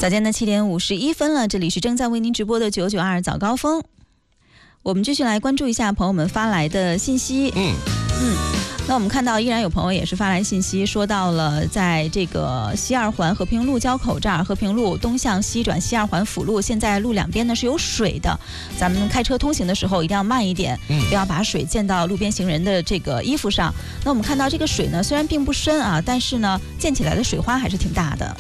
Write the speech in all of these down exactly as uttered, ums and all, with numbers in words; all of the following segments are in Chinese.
早间的七点五十一分了，这里是正在为您直播的九九二早高峰。我们继续来关注一下朋友们发来的信息。 嗯嗯，那我们看到依然有朋友也是发来信息，说到了在这个西二环和平路交口这儿，和平路东向西转西二环辅路，现在路两边呢是有水的，咱们开车通行的时候一定要慢一点， 嗯， 不要把水溅到路边行人的这个衣服上。那我们看到这个水呢，虽然并不深啊，但是呢溅起来的水花还是挺大的。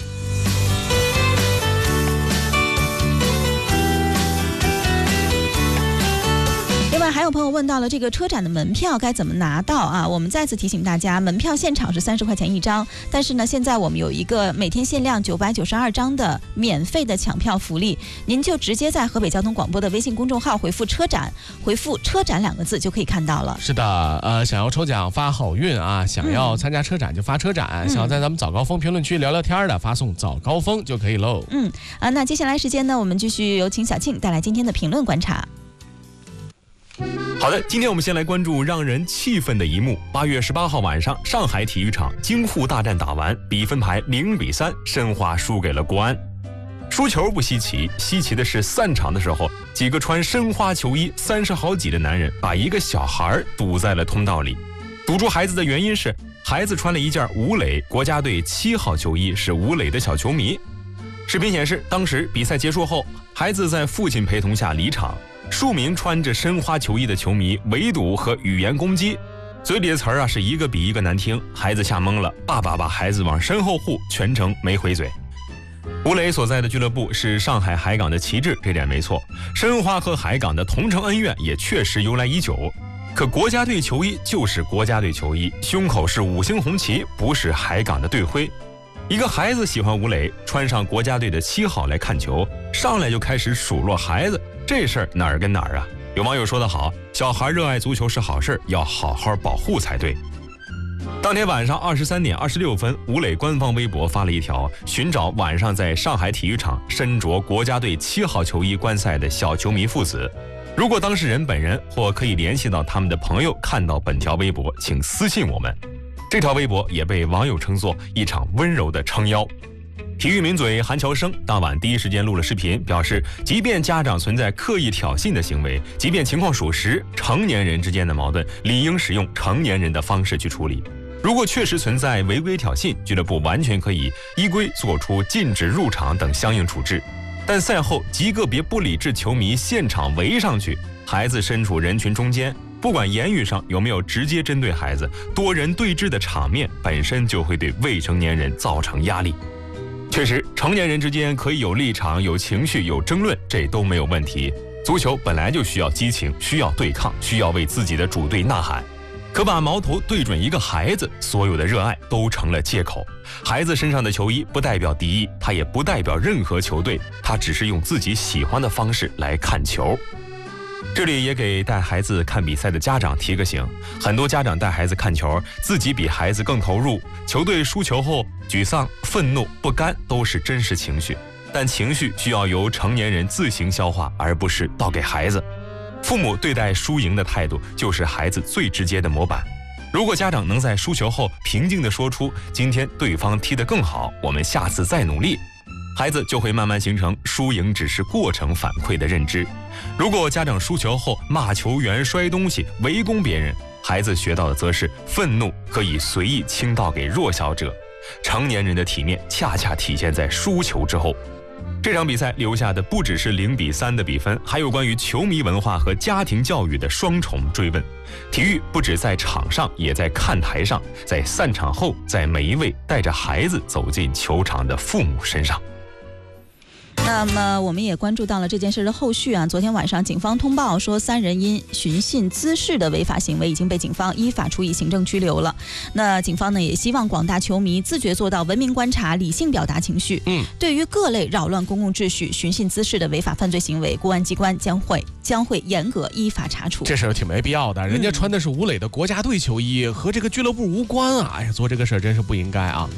另外还有朋友问到了这个车展的门票该怎么拿到啊？我们再次提醒大家，门票现场是三十块钱一张，但是呢，现在我们有一个每天限量九百九十二张的免费的抢票福利，您就直接在河北交通广播的微信公众号回复车展，回复车展两个字就可以看到了。 是的，呃，想要抽奖发好运啊，想要参加车展就发车展，嗯、想要在咱们早高峰评论区聊聊天的，发送早高峰就可以喽。 嗯啊，那接下来时间呢，我们继续有请小庆带来今天的评论观察。 好的，今天我们先来关注让人气愤的一幕。八月十八号晚上，上海体育场京沪大战打完，比分排零比三，申花输给了国安。输球不稀奇，稀奇的是散场的时候，几个穿申花球衣三十好几的男人把一个小孩堵在了通道里。堵住孩子的原因是，孩子穿了一件吴磊国家队七号球衣，是吴磊的小球迷。视频显示，当时比赛结束后，孩子在父亲陪同下离场。数名穿着申花球衣的球迷围堵和语言攻击，嘴里的词儿啊是一个比一个难听，孩子吓懵了，爸爸把孩子往身后护，全程没回嘴。吴磊所在的俱乐部是上海海港的旗帜，这点没错。申花和海港的同城恩怨也确实由来已久，可国家队球衣就是国家队球衣，胸口是五星红旗，不是海港的队徽。一个孩子喜欢吴磊，穿上国家队的七号来看球，上来就开始数落孩子，这事儿哪儿跟哪儿啊？有网友说得好，小孩热爱足球是好事，要好好保护才对。当天晚上二十三点二十六分，吴磊官方微博发了一条寻找晚上在上海体育场身着国家队七号球衣观赛的小球迷父子。如果当事人本人或可以联系到他们的朋友看到本条微博，请私信我们。这条微博也被网友称作一场温柔的撑腰。体育名嘴韩乔生当晚第一时间录了视频，表示即便家长存在刻意挑衅的行为，即便情况属实，成年人之间的矛盾理应使用成年人的方式去处理。如果确实存在违规挑衅，俱乐部完全可以依规做出禁止入场等相应处置。但赛后极个别不理智球迷现场围上去，孩子身处人群中间，不管言语上有没有直接针对孩子，多人对峙的场面本身就会对未成年人造成压力。确实，成年人之间可以有立场、有情绪、有争论，这都没有问题。足球本来就需要激情，需要对抗，需要为自己的主队呐喊。可把矛头对准一个孩子，所有的热爱都成了借口。孩子身上的球衣不代表敌意，他也不代表任何球队，他只是用自己喜欢的方式来看球。这里也给带孩子看比赛的家长提个醒，很多家长带孩子看球，自己比孩子更投入，球队输球后沮丧、愤怒、不甘都是真实情绪，但情绪需要由成年人自行消化，而不是倒给孩子。父母对待输赢的态度就是孩子最直接的模板。如果家长能在输球后平静地说出今天对方踢得更好，我们下次再努力，孩子就会慢慢形成输赢只是过程反馈的认知。如果家长输球后骂球员、摔东西、围攻别人，孩子学到的则是愤怒可以随意倾倒给弱小者。成年人的体面恰恰体现在输球之后。这场比赛留下的不只是零比三的比分，还有关于球迷文化和家庭教育的双重追问。体育不只在场上，也在看台上，在散场后，在每一位带着孩子走进球场的父母身上。 那么我们也关注到了这件事的后续啊。昨天晚上警方通报说，三人因寻衅滋事的违法行为已经被警方依法处以行政拘留了。那警方呢也希望广大球迷自觉做到文明观察、理性表达情绪。嗯，对于各类扰乱公共秩序、寻衅滋事的违法犯罪行为，公安机关将会将会严格依法查处。 这事儿挺没必要的，人家穿的是吴磊的国家队球衣，嗯、和这个俱乐部无关啊！哎呀，做这个事儿真是不应该啊。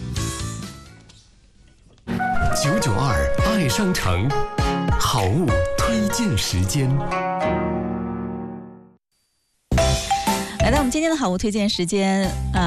九九二爱商城好物推荐时间。 来到我们今天的好物推荐时间啊。